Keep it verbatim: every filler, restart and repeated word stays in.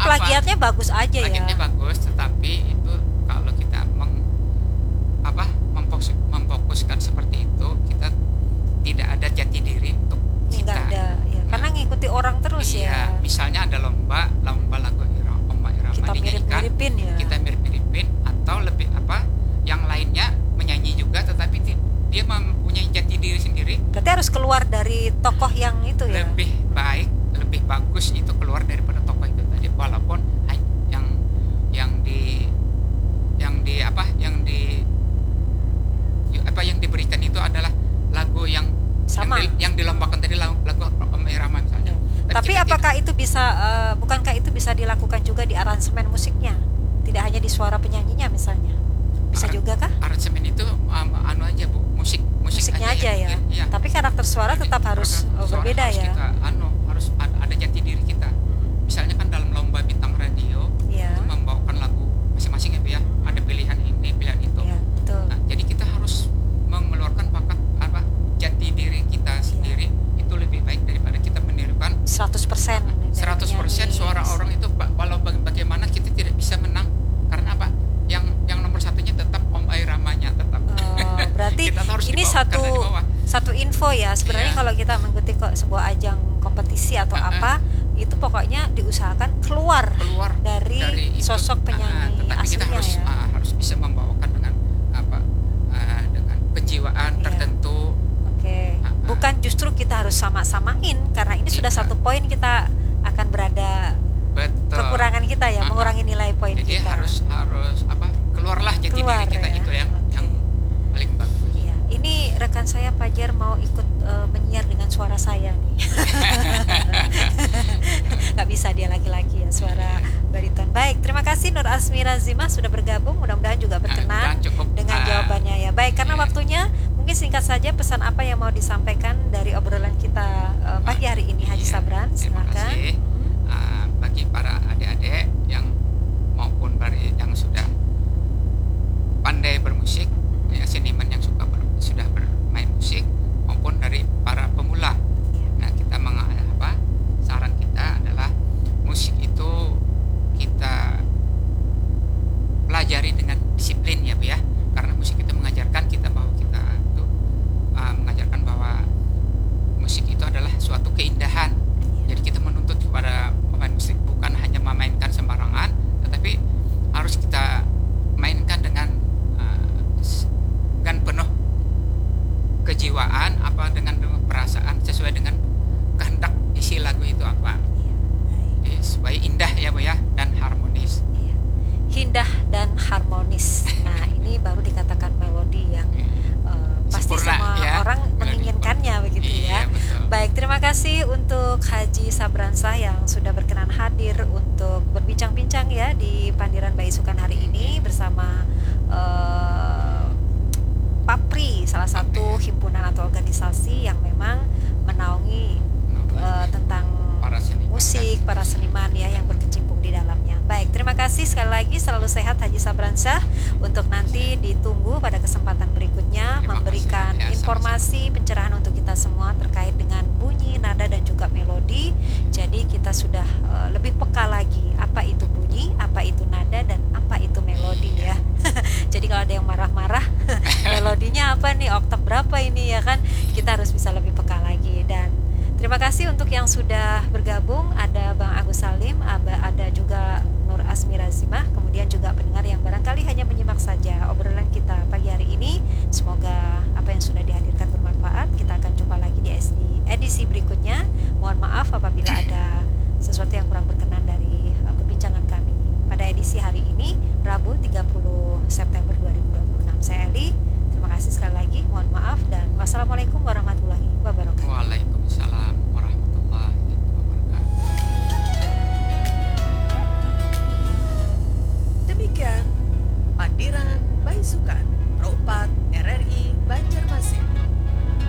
plagiatnya bagus aja ya. Plagiatnya bagus, tetapi itu kalau kita meng, apa memfokus, memfokuskan seperti itu, kita tidak ada jati diri untuk kita. Nggak ada, ya. Karena ngikuti orang terus Iya, ya. misalnya ada lomba, lomba lagu Oma Irama Kita dinyanyikan, mirip-miripin ya. kita mirip-miripin atau lebih apa, yang lainnya menyanyi juga, tetapi ti- dia mempunyai jati diri sendiri. Berarti harus keluar dari tokoh yang itu ya. Lebih baik, lebih bagus itu keluar daripada tokoh itu tadi, walaupun hai- yang yang di yang di apa yang di apa yang diberikan itu adalah lagu yang Sama. yang, di- yang dilombakan tadi lagu, lagu Oma Irama misalnya. Tapi kita apakah itu bisa, uh, bukankah itu bisa dilakukan juga di aransemen musiknya? Tidak hanya di suara penyanyinya misalnya. Bisa Aran- juga kah? aransemen itu um, anu aja Bu, musik musik Musiknya aja ya. ya, ya. Tapi karakter suara Jadi, tetap harus karakter uh, suara berbeda harus ya. Kita, anu harus ada, ada jati diri kita. Misalnya kan dalam lomba bintang radio Iya. itu membawakan lagu masing-masing ya Bu ya. Ada pilihan ini, pilihan itu. Iya, betul. Nah, jadi kita harus mengeluarkan bakat apa jati diri kita sendiri, itu lebih baik daripada kita menirukan seratus persen dari seratus persen penyanyi. suara orang itu. ba- walau baga- bagaimana kita tidak bisa menang, karena apa, yang yang nomor satunya tetap Om Airamanya tetap. Oh, berarti Kita harus ini dibawa- satu karena di bawah. satu info ya sebenarnya. Iya. Kalau kita mengikuti kok sebuah ajang kompetisi atau Uh-uh. apa, itu pokoknya diusahakan keluar, keluar dari, itu. sosok penyanyi Ah, tetapi kita aslinya harus ya. ah, harus bisa membawakan dengan apa ah, dengan kejiwaan Iya. tertentu. Oke, Ah, ah. bukan justru kita harus sama-samain, karena ini sudah Tidak. satu poin kita akan berada Betul. kekurangan kita ya, Ah, ah. mengurangi nilai poin Jadi kita. harus harus apa keluarlah jati Keluar, diri kita ya. itu yang Oke. yang paling bagus. Iya, ini rekan saya Fajar mau ikut eh, menyiar dengan suara saya nih. Gak bisa, dia laki-laki ya, suara bariton. Baik, terima kasih Nur Asmira Zimah sudah bergabung. Mudah-mudahan juga berkenan Dan cukup dengan ah, jawabannya ya. Baik, karena iya. waktunya mungkin singkat saja pesan apa yang mau disampaikan dari obrolan kita eh, pagi hari ini, Haji Iya, Sabran. terima Silakan. kasih. Ah, bagi para adik-adik yang maupun bagi yang sudah pandai bermusik, ya, seniman yang suka ber, sudah bermain musik, maupun dari para pemula. Nah, kita meng, apa saran kita adalah musik itu kita pelajari dengan disiplin ya Bu ya, karena musik itu mengajarkan kita bahwa kita itu uh, mengajarkan bahwa musik itu adalah suatu keindahan. Jadi kita menuntut kepada pemain musik bukan hanya memainkan sembarangan, tetapi harus kita mainkan dengan uh, dengan penuh kejiwaan, apa dengan penuh perasaan sesuai dengan kehendak isi lagu itu apa. Iya, baik. Jadi, supaya indah ya Bu ya dan harmonis. Iya. Indah dan harmonis. Nah, ini baru dikatakan melodi yang eh, pasti Sempurna, semua ya. orang Melodi. menginginkannya begitu ya. Iya, betul. Baik, terima kasih untuk Haji Sabransah yang sudah berkenan hadir untuk berbincang-bincang ya di Pandiran Bayi Sukan hari ini bersama eh, Papri, salah satu himpunan atau organisasi yang memang menaungi eh, tentang Para seniman. musik, para seniman ya yang berkecimpung di dalamnya. Baik, terima kasih sekali lagi, selalu sehat Haji Sabransah. Untuk nanti ditunggu pada kesempatan berikutnya Terima memberikan kasih. Ya, informasi pencerahan untuk kita semua terkait dengan bunyi, nada dan juga melodi. Jadi kita sudah eh, lebih peka lagi apa itu bunyi, apa itu nada dan apa itu melodi ya. Jadi kalau ada yang marah-marah, melodinya apa nih, oktav berapa ini ya kan, kita harus bisa lebih peka lagi. Dan terima kasih untuk yang sudah bergabung, ada Bang Agus Salim, ada ada juga Nur Asmira Zimah, kemudian juga pendengar yang barangkali hanya menyimak saja obrolan kita pagi hari ini. Semoga apa yang sudah dihadirkan bermanfaat. Kita akan jumpa lagi di edisi, edisi berikutnya. Mohon maaf apabila ada sesuatu yang kurang berkenan dari uh, perbincangan kami pada edisi hari ini, Rabu tiga puluh September dua ribu dua puluh enam. Saya Eli, terima kasih sekali lagi, mohon maaf dan wassalamualaikum warahmatullahi wabarakatuh. Waalaikumsalam.